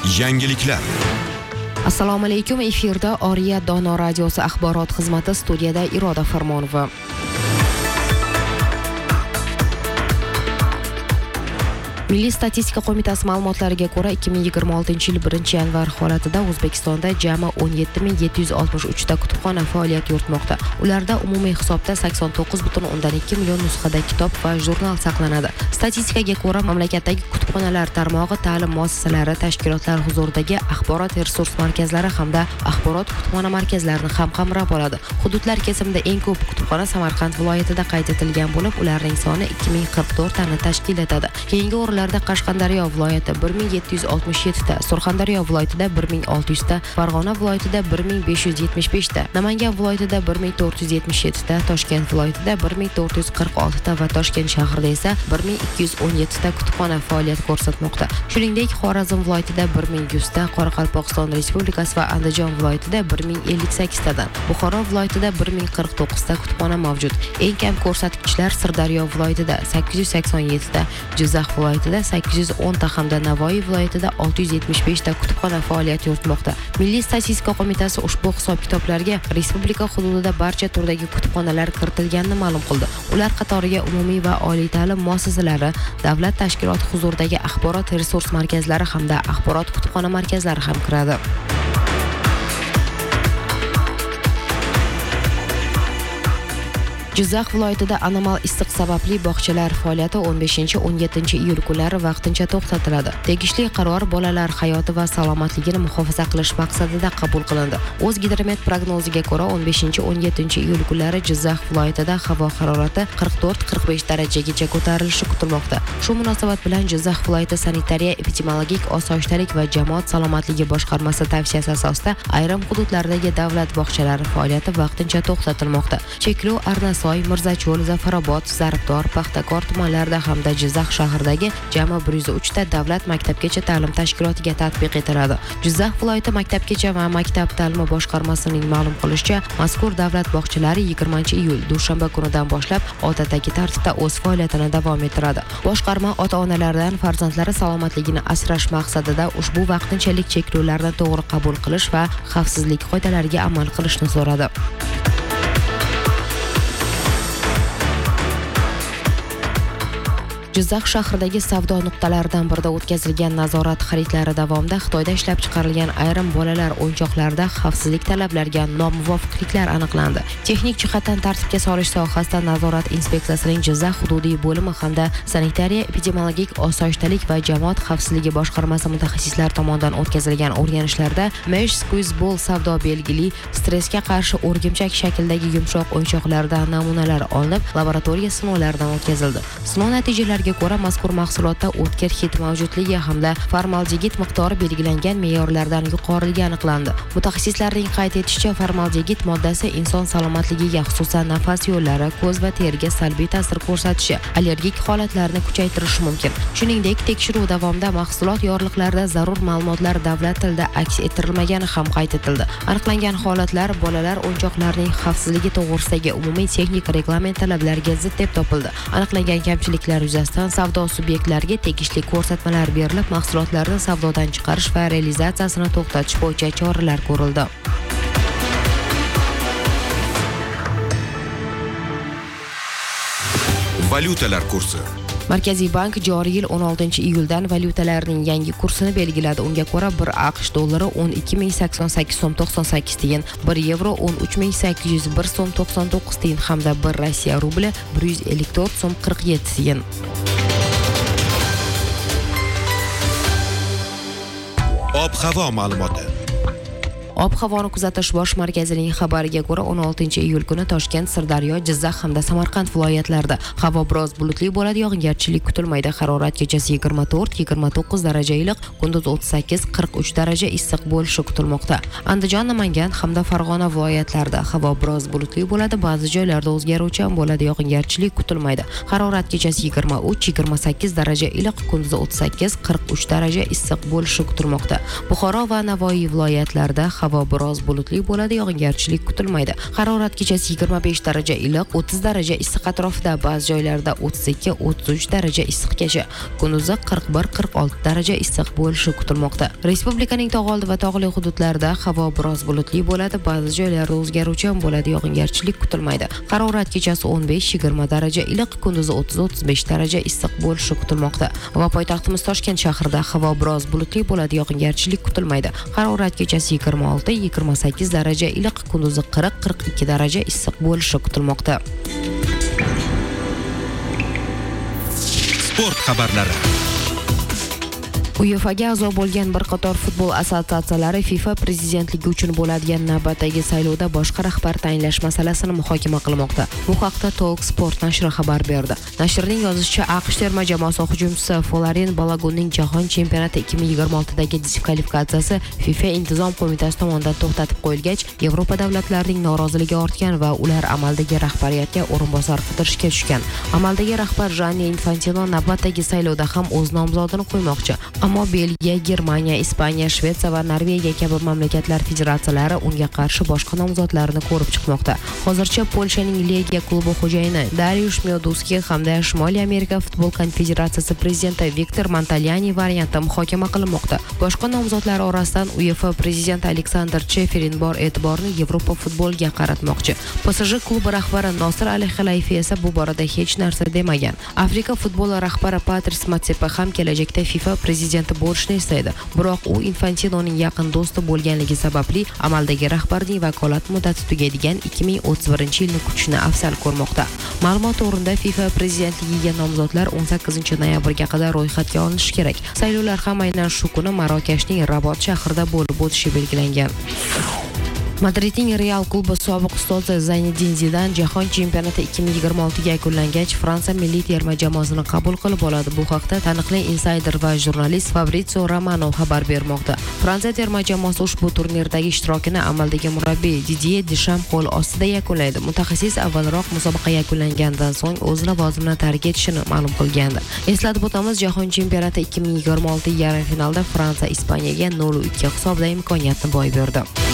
Yangiliklar. Assalomu alaykum, efirda Oriya Dono radiosi axborot xizmati, studiyada Iroda Farmonova. Milliy statistika qo'mitasi ma'lumotlariga ko'ra 2026-yil 1-yanvar holatida O'zbekistonda jami 17.763 ta kutubxona faoliyat yuritmoqda. Ularda umumiy hisobda 89.2 million nusxada kitob va jurnal saqlanadi. Statistikaga ko'ra, mamlakatdagi kutubxonalar tarmog'i ta'lim muassasalari, tashkilotlar huzuridagi axborot resurs markazlari hamda axborot kutubxona markazlarini ham qamrab oladi. Hududlar kesimida eng ko'p kutubxona Samarqand viloyatida qayd etilgan bo'lib, ularning soni 2044 tani tashkil etadi. Keyingi o'rinlarda Qashqadaryo viloyati 1767 ta, Surxondaryo viloyatida 1600 ta, Farg'ona viloyatida 1575 ta, Namangan viloyatida 1477 ta, Toshkent viloyatida 1446 ta va Toshkent shahrida esa 1217 ta kutubxona faoliyat ko'rsatmoqda. Shuningdek, Xorazm viloyatida 1100 ta, Qoraqalpog'iston Respublikasi va Andijon viloyatida 1058 tadan, Buxoro viloyatida 1049 ta kutubxona mavjud. Eng kam ko'rsatkichlar Sirdaryo viloyatida 887 ta, Jizzax viloyatida 810 ta hamda Navoiy viloyatida 675 ta kutubxona faoliyat yuritmoqda. Milliy statistika qo'mitasi ushbu hisob-kitoblarga respublika hududida barcha turdagi kutubxonalar kiritilganini ma'lum qildi. Ular qatoriga umumiy va oliy ta'lim muassasalari, davlat tashkiloti huzuridagi axborot resurs markazlari hamda axborot kutubxona markazlari ham kiradi. Jizzax viloyatida anomal issiq sababli bog'chalar faoliyati 15-17 iyul kunlari vaqtincha to'xtatiladi. Tegishli qaror bolalar hayoti va salomatligini muhofaza qilish maqsadida qabul qilindi. O'zgidromet prognoziga ko'ra 15-17 iyul kunlari Jizzax viloyatida havo harorati 44-45 darajagacha ko'tarilishi kutilmoqda. Shu munosabat bilan Jizzax viloyati sanitariya epidemiologik osoyishtalik va jamoat salomatligi boshqarmasi tavsiyasi asosida ayrim hududlardagi davlat bog'chalari faoliyati vaqtincha to'xtatilmoqda. Cheklov Arnasoy, Mirzacho'l, Zafarobod, Zarbdor, Paxtakor tumanlarida hamda Jizzax shahridagi jami 103 ta davlat maktabgacha ta'lim tashkilotiga tatbiq etiladi. Jizzax viloyati maktabgacha va maktab ta'limi boshqarmasining ma'lum qilishicha, mazkur davlat bog'chalari 20-iyul dushanba kunidan boshlab odatdagi tartibda o'z faoliyatini davom ettiradi. Boshqarma ota-onalardan farzandlari salomatligini asrash maqsadida ushbu vaqtinchalik cheklovlarni to'g'ri qabul qilish va xavfsizlik qoidalariga amal qilishni so'radi. Jizzax shahridagi savdo nuqtalaridan birida o'tkazilgan nazorat xaridlari davomida Xitoyda ishlab chiqarilgan ayrim bolalar o'yinchoqlarida xavfsizlik talablariga nomuvofiqliklar aniqlandi. Texnik jihatdan tartibga solish sohasida nazorat inspeksiyasining Jizzax hududiy bo'limi hamda sanitariya epidemiologik osoyishtalik va jamoat xavfsizligi boshqarmasi mutaxassislari tomonidan o'tkazilgan o'rganishlarda mesh squeeze ball savdo belgili stressga qarshi o'rgimchak shaklidagi yumshoq o'yinchoqlardan namunalar olinib, laboratoriya sinovlaridan o'tkazildi. Sinov natijalari ko'ra mazkur mahsulotda o'tkir hid mavjudligi hamda formaldegid miqdori belgilangan me'yorlardan yuqoriligi aniqlandi. Mutaxassislarning qayd etishicha, formaldegid moddasi inson salomatligiga, xususan nafas yo'llari, ko'z va teriga salbiy ta'sir ko'rsatishi, allergik holatlarni kuchaytirishi mumkin. Shuningdek, tekshiruv davomida mahsulot yorliqlarida zarur ma'lumotlar davlat tilida aks ettirilmagani ham qayd etildi. Aniqlangan holatlar bolalar o'yinchoqlarining xavfsizligi to'g'risidagi umumiy texnik reglament talablariga zid deb topildi. Aniqlangan kamchiliklar yuzasidan savdo subyektlariga tegishli ko'rsatmalar berilib, mahsulotlarni savdodan chiqarish va realizatsiyasini to'xtatish bo'yicha choralar ko'rildi. Valyutalar kursi. Markaziy bank joriy yil 16-iyuldan valyutalarning yangi kursini belgiladi. Unga ko'ra 1 AQSh dollari 12.088 so'm 98 tiyin, 1 yevro 13.801 so'm 99 tiyin hamda 1 Rossiya rubli 154 so'm 47 tiyin. Ob-havo ma'lumoti. Ob-havoni kuzatish bosh markazining xabariga ko'ra 16-iyul kuni Toshkent, Sirdaryo, Jizzax hamda Samarqand viloyatlarida havo biroz bulutli bo'ladi, yog'ingarchilik kutilmaydi. Harorat kechasi 24-29 daraja iliq, kunduz 38-43 daraja issiq bo'lishi kutilmoqda. Andijon, Namangan hamda Farg'ona viloyatlarida havo biroz bulutli bo'ladi, ba'zi joylarda o'zgaruvchan bo'ladi, yog'ingarchilik kutilmaydi. Harorat kechasi 23-28 daraja iliq, kunduz 38-43 daraja issiq bo'lishi kutilmoqda. Buxoro va Navoiy viloyatlarida havo biroz bulutli bo'ladi, yog'ingarchilik kutilmaydi. Harorat kechasi 25 daraja iliq, 30 daraja issiq atrofida, ba'zi joylarda 32-33 daraja issiqgacha, kunduzi 41-46 daraja issiq bo'lishi kutilmoqda. Respublikaning tog' oldi va tog'li hududlarida havo biroz bulutli bo'ladi, ba'zi joylarda o'zgaruvchan bo'ladi, yog'ingarchilik kutilmaydi. Harorat kechasi 15-20 daraja iliq, kunduzi 30-35 daraja issiq bo'lishi kutilmoqda. Va poytaxtimiz Toshkent shahrida havo biroz bulutli bo'ladi, yog'ingarchilik kutilmaydi. Harorat kechasi 26-28 daraja iliq, kunduzi 40-42 daraja issiq bo'lishi kutilmoqda. Sport xabarlari. UEFAga a'zo bo'lgan bir qator futbol assotsiatsiyalari FIFA prezidentligi uchun bo'ladigan navbatdagi saylovda boshqa rahbar tayinlash masalasini muhokama qilmoqda. Bu haqda Talk Sport nashri xabar berdi. Nashrning yozishicha, AQSh terma jamoasi hujumchisi Florin Balogunning jahon chempionati 2026dagi diskvalifikatsiyasi FIFA intizom qo'mitasi tomonidan to'xtatib qo'yilgach, Yevropa davlatlarining noroziligi ortgan va ular amaldagi rahbariyatga o'rinbosar qidirishga tushgan. Amaldagi rahbar Gianni Infantino navbatdagi saylovda ham o'z nomzodini qo'ymoqchi. Ammo Belgiya, Germaniya, Ispaniya, Shvetsiya va Norvegiya kabi mamlakatlar federatsiyalari unga qarshi boshqa nomzodlarni ko'rib chiqmoqda. Hozircha Polshaning Legia klubi xo'jayini Dariush Mioduski hamda Shimoliy Amerika futbol konfederatsiyasi prezidenti Viktor Montalyani varianti muhokama qilinmoqda. Boshqa nomzodlar orasidan UEFA prezidenti Aleksandr Cheferin bor e'tiborni Yevropa futboliga qaratmoqchi. PSG klubi rahbari Nosir Al-Xalayfi esa bu borada hech narsa demagan. Afrika futboli rahbari Patrice Motsepe ham kelajakda FIFA prezidenti bo'lishni istaydi. Biroq u Infantinoning yaqin do'sti bo'lganligi sababli amaldagi rahbarning vakolat muddati tugaydigan 2031-yilni kutishni afzal ko'rmoqda. Ma'lumot o'rinda FIFA prezidentligiga nomzodlar 18 noyabrga qadar ro'yxatga olinishi kerak. Saylovlar ham aynan shu kuni Marokashning Rabat shahrida bo'lib o'tishi belgilangan. Madridning Real klubi sobiq ustozi Zinedine Zidan jahon chempionati 2026ga yakunlangach, Fransiya milliy terma jamoasini qabul qilib oladi. Bu haqda taniqli insayder va jurnalist Fabrizio Romano xabar bermoqda. Fransiya terma jamoasi ushbu turnirdagi ishtirokini amaldagi murabbiy Didier Deschamps qo'l ostida yakunlaydi. Mutaxassis avvalroq musobaqa yakunlangandan so'ng o'z lavozimini tark etishini ma'lum qilgandi. Eslatib o'tamiz, jahon chempionati 2026 yarim finalda Fransiya Ispaniyaga 0-2 hisobda imkoniyatni boy berdi.